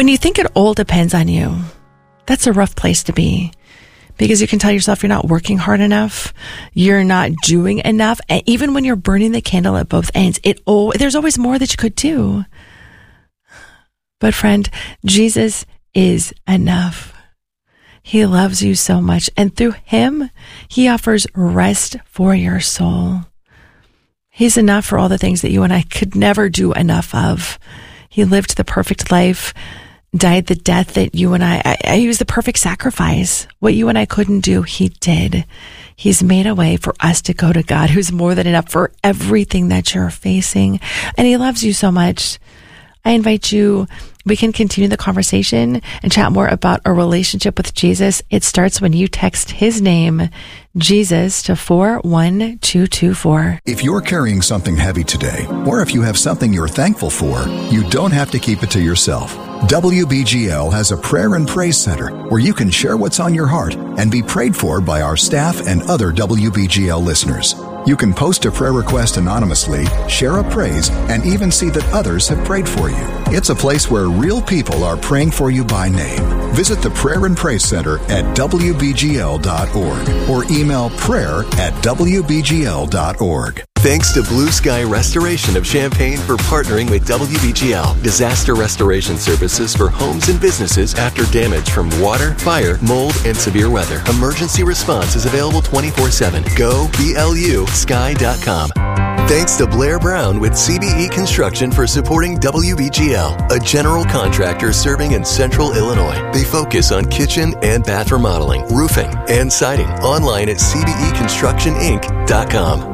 When you think it all depends on you, that's a rough place to be, because you can tell yourself you're not working hard enough, you're not doing enough. And even when you're burning the candle at both ends, there's always more that you could do. But friend, Jesus is enough. He loves you so much, and through him, he offers rest for your soul. He's enough for all the things that you and I could never do enough of. He lived the perfect life, died the death that you and he was the perfect sacrifice. What you and I couldn't do, he did. He's made a way for us to go to God, who's more than enough for everything that you're facing. And he loves you so much. I invite you, we can continue the conversation and chat more about our relationship with Jesus. It starts when you text his name, Jesus, to 41224. If you're carrying something heavy today, or if you have something you're thankful for, you don't have to keep it to yourself. WBGL has a prayer and praise center where you can share what's on your heart and be prayed for by our staff and other WBGL listeners. You can post a prayer request anonymously, share a praise, and even see that others have prayed for you. It's a place where real people are praying for you by name. Visit the Prayer and Praise Center at WBGL.org or email prayer@WBGL.org. Thanks to Blue Sky Restoration of Champaign for partnering with WBGL, disaster restoration services for homes and businesses after damage from water, fire, mold, and severe weather. Emergency response is available 24/7. Go BLUSky.com. Thanks to Blair Brown with CBE Construction for supporting WBGL, a general contractor serving in Central Illinois. They focus on kitchen and bath remodeling, roofing, and siding. Online at CBEConstructionInc.com.